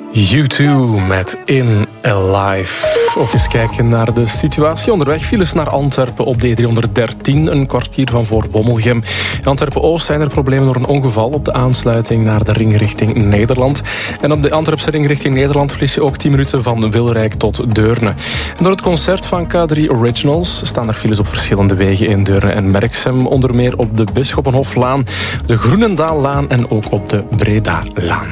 U2 met In Alive. Ook eens kijken naar de situatie onderweg. Files naar Antwerpen op de E313, een kwartier van voor Bommelgem. In Antwerpen-Oost zijn er problemen door een ongeval op de aansluiting naar de ring richting Nederland. En op de Antwerpse ring richting Nederland verlies je ook 10 minuten van Wilrijk tot Deurne. En door het concert van K3 Originals staan er files op verschillende wegen in Deurne en Merksem. Onder meer op de Bisschoppenhoflaan, de Groenendaallaan en ook op de Bredalaan.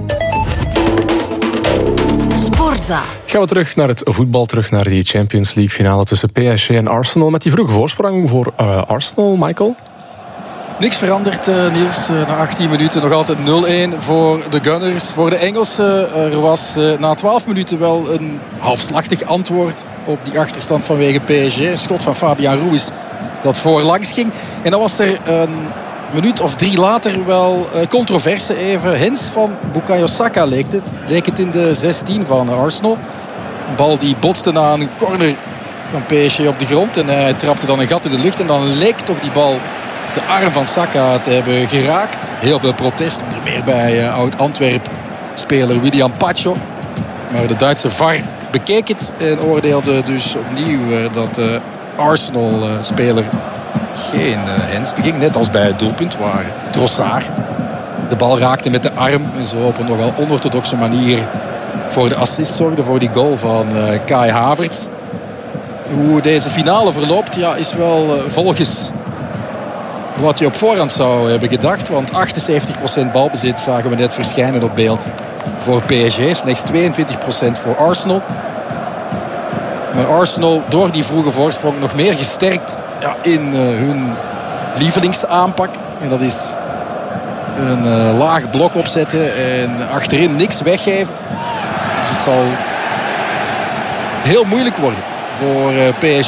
Gaan we terug naar het voetbal, terug naar die Champions League finale tussen PSG en Arsenal. Met die vroege voorsprong voor Arsenal, Michael? Niks veranderd, Niels. Na 18 minuten nog altijd 0-1 voor de Gunners. Voor de Engelsen. Er was na 12 minuten wel een halfslachtig antwoord op die achterstand vanwege PSG. Een schot van Fabian Ruiz dat voorlangs ging. En dan was er een minuut of 3 later wel controverse even. Hens van Bukayo Saka leek het in de 16 van Arsenal. Een bal die botste na een corner van PSG op de grond. En hij trapte dan een gat in de lucht. En dan leek toch die bal de arm van Saka te hebben geraakt. Heel veel protest, onder meer bij oud-Antwerp-speler William Pacho. Maar de Duitse VAR bekeek het en oordeelde dus opnieuw dat de Arsenal-speler geen hens beging. Net als bij het doelpunt waar Trossard de bal raakte met de arm. En zo op een nogal onorthodoxe manier voor de assist zorgde. Voor die goal van Kai Havertz. Hoe deze finale verloopt, ja, is wel volgens wat je op voorhand zou hebben gedacht. Want 78% balbezit zagen we net verschijnen op beeld voor PSG. Slechts 22% voor Arsenal. Maar Arsenal door die vroege voorsprong nog meer gesterkt in hun lievelingsaanpak. En dat is een laag blok opzetten en achterin niks weggeven. Dus het zal heel moeilijk worden voor PSG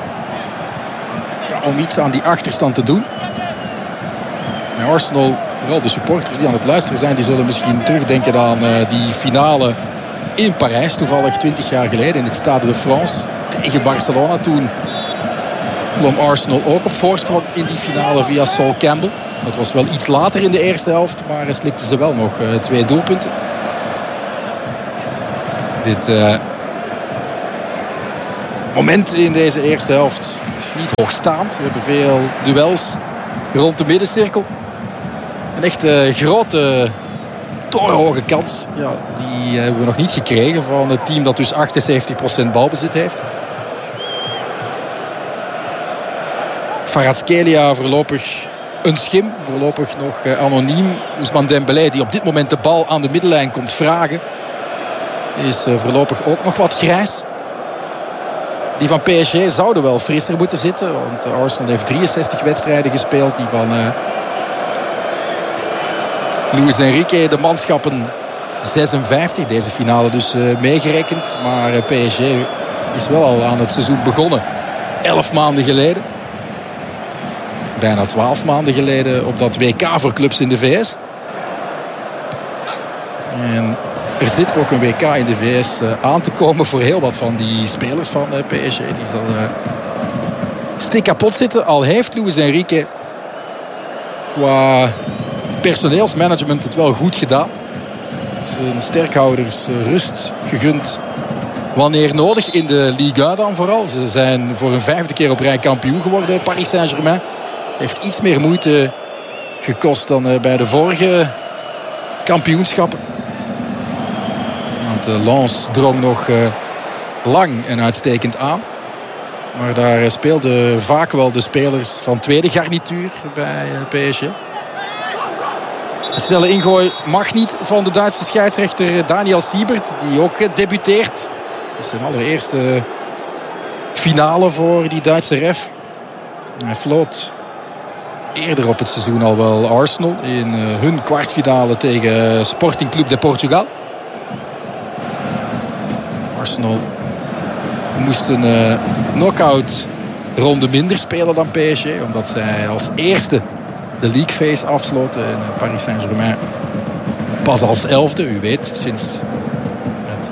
om iets aan die achterstand te doen. En Arsenal, vooral de supporters die aan het luisteren zijn, die zullen misschien terugdenken aan die finale in Parijs, toevallig 20 jaar geleden in het Stade de France tegen Barcelona. Toen klom Arsenal ook op voorsprong in die finale via Sol Campbell. Dat was wel iets later in de eerste helft, maar slikten ze wel nog 2 doelpunten. Dit moment in deze eerste helft is niet hoogstaand. We hebben veel duels rond de middencirkel. Een echt grote, torenhoge kans. Ja, die hebben we nog niet gekregen van het team dat dus 78% balbezit heeft. Kvaratskhelia voorlopig een schim. Voorlopig nog anoniem. Ousmane Dembélé, die op dit moment de bal aan de middenlijn komt vragen, is voorlopig ook nog wat grijs. Die van PSG zouden wel frisser moeten zitten. Want Arsenal heeft 63 wedstrijden gespeeld. Die van Luis Enrique, de manschappen 56. Deze finale dus meegerekend. Maar PSG is wel al aan het seizoen begonnen. 11 maanden geleden. Bijna 12 maanden geleden op dat WK voor clubs in de VS. En er zit ook een WK in de VS aan te komen voor heel wat van die spelers van PSG. Die zal stik kapot zitten. Al heeft Luis Enrique qua personeelsmanagement het wel goed gedaan. Zijn sterkhouders rust gegund wanneer nodig in de Ligue 1 dan vooral. Ze zijn voor een 5e keer op rij kampioen geworden, Paris Saint-Germain. Het heeft iets meer moeite gekost dan bij de vorige kampioenschappen. Want Lens drong nog lang en uitstekend aan. Maar daar speelden vaak wel de spelers van tweede garnituur bij PSG. Een snelle ingooi mag niet van de Duitse scheidsrechter Daniel Siebert, die ook debuteert. Het is zijn allereerste finale voor die Duitse ref. Hij floot eerder op het seizoen al wel Arsenal in hun kwartfinale tegen Sporting Club de Portugal. Arsenal moest een knock-out ronde minder spelen dan PSG, omdat zij als eerste de league phase afsloten. En Paris Saint-Germain pas als 11e, u weet, sinds het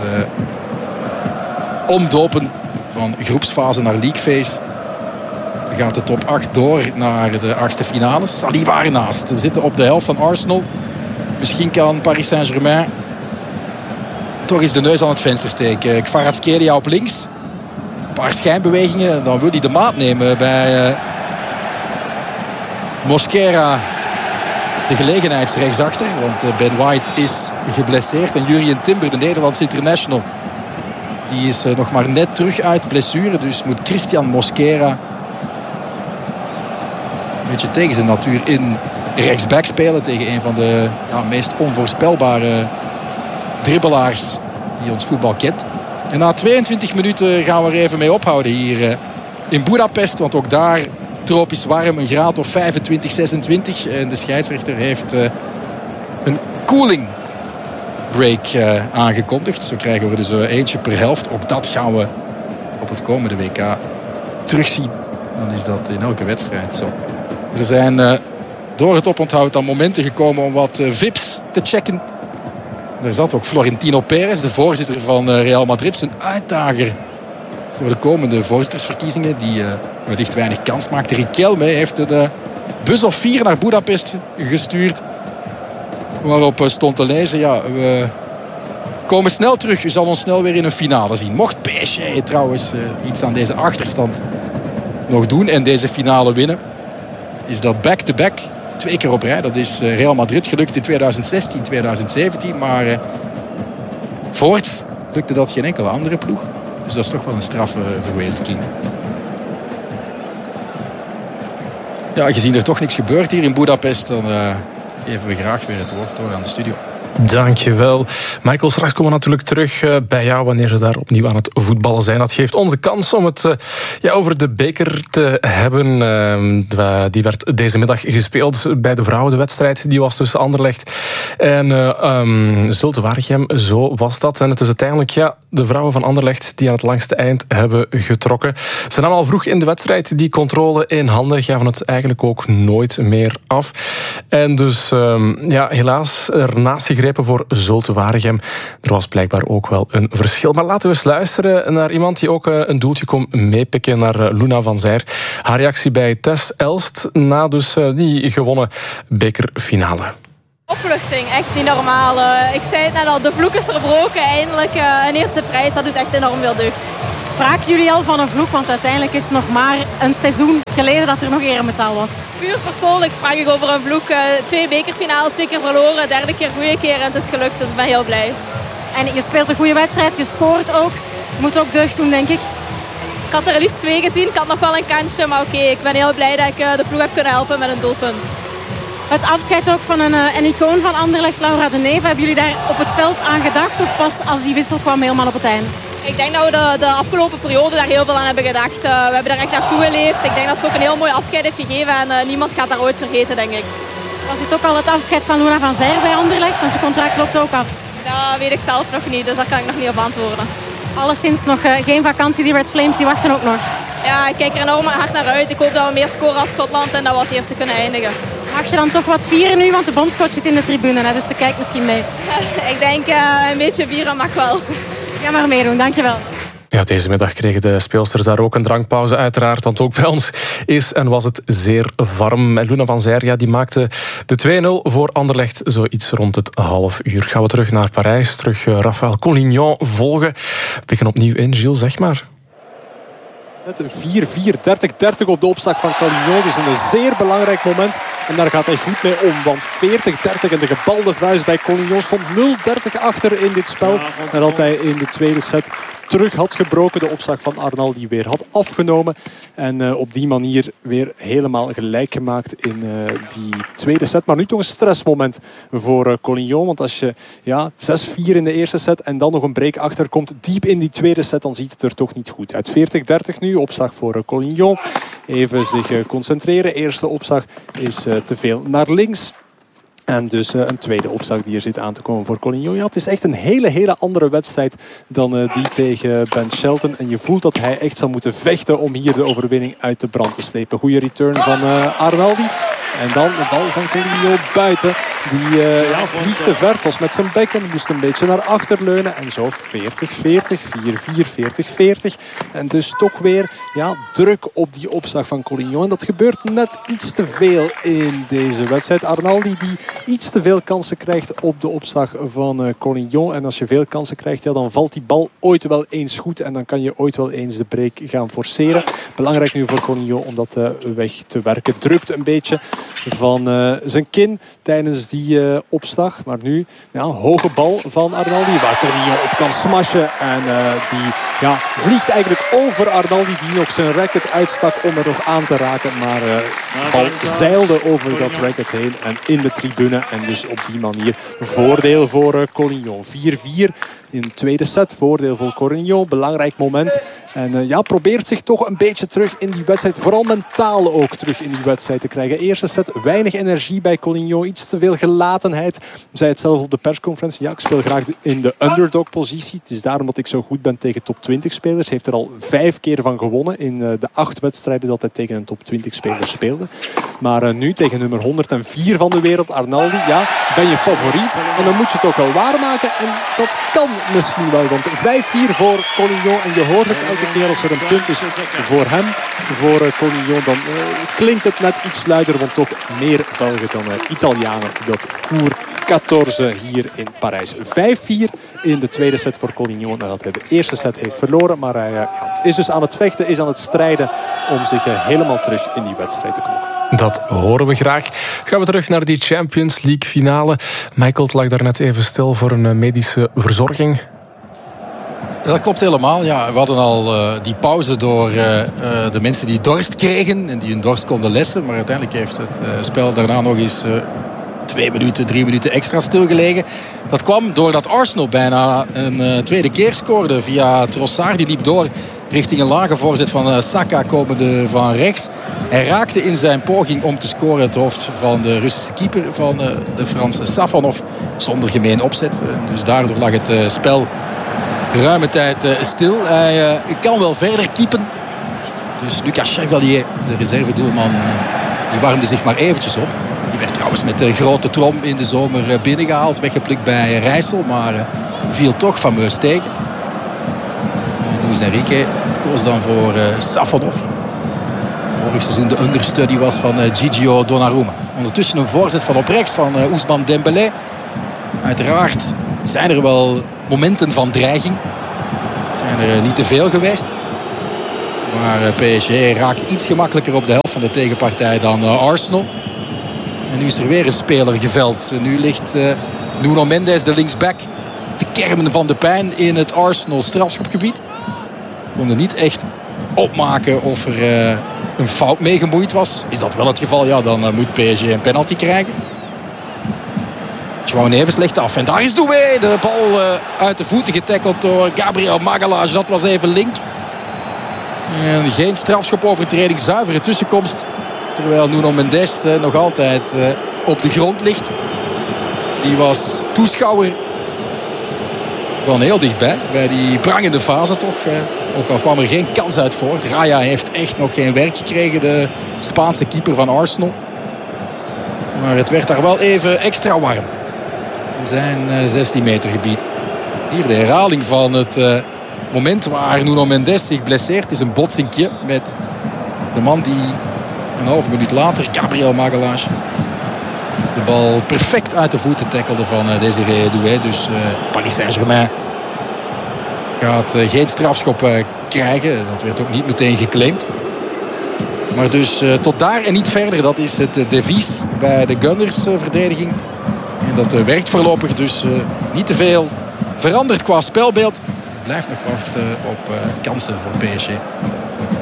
omdopen van groepsfase naar league phase gaat de top 8 door naar de 8e finales. Saliba ernaast. We zitten op de helft van Arsenal. Misschien kan Paris Saint-Germain toch eens de neus aan het venster steken. Kvaratskhelia op links. Een paar schijnbewegingen. Dan wil hij de maat nemen bij Mosquera. De gelegenheidsrechtsachter. Want Ben White is geblesseerd. En Jurien Timber, de Nederlandse international, die is nog maar net terug uit blessure. Dus moet Christian Mosquera een beetje tegen zijn natuur in rechtsback spelen. Tegen een van de meest onvoorspelbare dribbelaars die ons voetbal kent. En na 22 minuten gaan we er even mee ophouden hier in Budapest. Want ook daar tropisch warm, een graad of 25, 26. En de scheidsrechter heeft een cooling break aangekondigd. Zo krijgen we dus eentje per helft. Ook dat gaan we op het komende WK terugzien. Dan is dat in elke wedstrijd zo. Er zijn door het oponthoud aan momenten gekomen om wat VIP's te checken. Daar zat ook Florentino Perez, de voorzitter van Real Madrid, zijn uitdager voor de komende voorzittersverkiezingen, die wellicht weinig kans maakte. Riquelme heeft een bus of 4 naar Budapest gestuurd, waarop stond te lezen: we komen snel terug, u zal ons snel weer in een finale zien. Mocht PSG trouwens iets aan deze achterstand nog doen en deze finale winnen, is dat back-to-back 2 keer op rij. Dat is Real Madrid gelukt in 2016, 2017. Maar voorts lukte dat geen enkele andere ploeg. Dus dat is toch wel een straffe verwezenlijking. Ja, gezien er toch niks gebeurt hier in Budapest, dan geven we graag weer het woord door aan de studio. Dankjewel. Michael, straks komen we natuurlijk terug bij jou wanneer ze daar opnieuw aan het voetballen zijn. Dat geeft ons de kans om het over de beker te hebben. Die werd deze middag gespeeld bij de vrouwen. De wedstrijd die was tussen Anderlecht en Zulte Waregem. Zo was dat. En het is uiteindelijk de vrouwen van Anderlecht die aan het langste eind hebben getrokken. Ze namen al vroeg in de wedstrijd die controle in handen. Gaven het eigenlijk ook nooit meer af. En dus helaas ernaast gegrepen voor Zulte Waregem. Er was blijkbaar ook wel een verschil. Maar laten we eens luisteren naar iemand die ook een doeltje kon meepikken, naar Luna van Zijr. Haar reactie bij Tess Elst na dus die gewonnen bekerfinale. Opluchting, echt niet normaal. Ik zei het net al, de vloek is verbroken. Eindelijk een eerste prijs, dat doet echt enorm veel deugd. Spraken jullie al van een vloek? Want uiteindelijk is het nog maar een seizoen geleden dat er nog eremetaal was. Puur persoonlijk sprak ik over een vloek. 2 bekerfinales, 2 keer verloren, 3e keer, goede keer en het is gelukt. Dus ik ben heel blij. En je speelt een goede wedstrijd, je scoort ook. Moet ook deugd doen, denk ik. Ik had er liefst 2 gezien, ik had nog wel een kansje. Maar oké, ik ben heel blij dat ik de ploeg heb kunnen helpen met een doelpunt. Het afscheid ook van een icoon van Anderlecht, Laura de Neve. Hebben jullie daar op het veld aan gedacht of pas als die wissel kwam helemaal op het einde? Ik denk dat we de afgelopen periode daar heel veel aan hebben gedacht. We hebben daar echt naartoe geleefd. Ik denk dat ze ook een heel mooi afscheid heeft gegeven en niemand gaat daar ooit vergeten, denk ik. Was het ook al het afscheid van Luna van Zijr bij Anderlecht? Want je contract loopt ook af. Dat weet ik zelf nog niet, dus daar kan ik nog niet op antwoorden. Alleszins nog geen vakantie, die Red Flames die wachten ook nog. Ja, ik kijk er enorm hard naar uit. Ik hoop dat we meer scoren als Schotland en dat we als eerste kunnen eindigen. Mag je dan toch wat vieren nu? Want de bondscoach zit in de tribune, hè, dus ze kijkt misschien mee. Ik denk een beetje vieren mag wel. Ga maar meedoen, dankjewel. Ja, deze middag kregen de speelsters daar ook een drankpauze uiteraard. Want ook bij ons is en was het zeer warm. En Luna van Zijr die maakte de 2-0 voor Anderlecht. Zoiets rond het half uur. Gaan we terug naar Parijs. Terug Raphaël Collignon volgen. We beginnen opnieuw in. Gilles, zeg maar. Met 4-4, 30-30 op de opslag van Collignon. Dus een zeer belangrijk moment. En daar gaat hij goed mee om. Want 40-30 en de gebalde vuist bij Collignon stond 0-30 achter in dit spel. Nadat hij in de tweede set terug had gebroken. De opslag van Arnaldi weer had afgenomen. En op die manier weer helemaal gelijk gemaakt in die tweede set. Maar nu toch een stressmoment voor Collignon. Want als je 6-4 in de eerste set en dan nog een break achterkomt diep in die tweede set, dan ziet het er toch niet goed uit. 40-30 nu, opslag voor Collignon. Even zich concentreren. Eerste opslag is te veel naar links. En dus een tweede opslag die er zit aan te komen voor Collignon. Ja, het is echt een hele andere wedstrijd dan die tegen Ben Shelton. En je voelt dat hij echt zal moeten vechten om hier de overwinning uit de brand te slepen. Goede return van Arnaldi. En dan de bal van Collignon buiten. Die vliegt te ver. Tos met zijn bekken. Moest een beetje naar achter leunen. En zo 40-40. 4-4, 40-40. En dus toch weer druk op die opslag van Collignon. En dat gebeurt net iets te veel in deze wedstrijd. Arnaldi die iets te veel kansen krijgt op de opslag van Collignon. En als je veel kansen krijgt, dan valt die bal ooit wel eens goed. En dan kan je ooit wel eens de break gaan forceren. Belangrijk nu voor Collignon om dat weg te werken. Drupt een beetje van zijn kin tijdens die opslag. Maar nu, hoge bal van Arnaldi. Waar Collignon op kan smashen. En die vliegt eigenlijk over Arnaldi. Die nog zijn racket uitstak om er nog aan te raken. Maar de bal zeilde over dat racket heen. En in de tribune. En dus op die manier voordeel voor Collignon. 4-4 in de tweede set. Voordeel voor Collignon. Belangrijk moment. En probeert zich toch een beetje terug in die wedstrijd. Vooral mentaal ook terug in die wedstrijd te krijgen. Eerste set, weinig energie bij Collignon. Iets te veel gelatenheid. Zei het zelf op de persconferentie. Ja, ik speel graag in de underdog-positie. Het is daarom dat ik zo goed ben tegen top 20 spelers. Heeft er al 5 keer van gewonnen in de 8 wedstrijden dat hij tegen een top 20 speler speelde. Maar nu tegen nummer 104 van de wereld, Arnaldi. Ja, ben je favoriet. En dan moet je het ook wel waarmaken. En dat kan misschien wel. Want 5-4 voor Collignon. En je hoort het elke keer als er een punt is voor hem. Voor Collignon. Dan klinkt het net iets luider. Want toch meer Belgen dan Italianen. Dat Cour 14 hier in Parijs. 5-4 in de tweede set voor Collignon. Nadat hij de eerste set heeft verloren. Maar hij is dus aan het vechten. Is aan het strijden. Om zich helemaal terug in die wedstrijd te knokken. Dat horen we graag. Gaan we terug naar die Champions League finale. Michael lag daar net even stil voor een medische verzorging. Dat klopt helemaal. Ja, we hadden al die pauze door de mensen die dorst kregen. En die hun dorst konden lessen. Maar uiteindelijk heeft het spel daarna nog eens 2 minuten, 3 minuten extra stilgelegen. Dat kwam doordat Arsenal bijna een tweede keer scoorde via Trossard. Die liep door richting een lage voorzet van Saka komende van rechts. Hij raakte in zijn poging om te scoren het hoofd van de Russische keeper van de Franse Safonov. Zonder gemeen opzet. Dus daardoor lag het spel ruime tijd stil. Hij kan wel verder keepen. Dus Lucas Chevalier, de reservedoelman, die warmde zich maar eventjes op. Die werd trouwens met de grote trom in de zomer binnengehaald. Weggeplukt bij Rijssel. Maar viel toch fameus tegen. Luis Enrique koos dan voor Safonov. Vorig seizoen de understudy was van Gigio Donnarumma. Ondertussen een voorzet van op rechts van Ousmane Dembélé. Uiteraard zijn er wel momenten van dreiging. Het zijn er niet te veel geweest. Maar PSG raakt iets gemakkelijker op de helft van de tegenpartij dan Arsenal. En nu is er weer een speler geveld. Nu ligt Nuno Mendes, de linksback, te kermen van de pijn in het Arsenal strafschopgebied. Konden niet echt opmaken of er een fout mee gemoeid was. Is dat wel het geval? Ja, dan moet PSG een penalty krijgen. João Neves legt af. En daar is Doué. De bal uit de voeten getackeld door Gabriel Magalhaes. Dat was even link. En geen strafschopovertreding. Zuivere tussenkomst. Terwijl Nuno Mendes nog altijd op de grond ligt. Die was toeschouwer van heel dichtbij. Bij die prangende fase toch. Ook al kwam er geen kans uit voort. Raya heeft echt nog geen werk gekregen. De Spaanse keeper van Arsenal. Maar het werd daar wel even extra warm. In zijn 16 meter gebied. Hier de herhaling van het moment waar Nuno Mendes zich blesseert. Het is een botsingje met de man die een halve minuut later, Gabriel Magalhaes, de bal perfect uit de voeten tackelde van Désiré Doué. Dus Paris Saint-Germain gaat geen strafschop krijgen. Dat werd ook niet meteen geclaimd. Maar dus tot daar en niet verder. Dat is het devies bij de Gunners verdediging. En dat werkt voorlopig dus niet te veel veranderd qua spelbeeld. Blijft nog wachten op kansen voor PSG.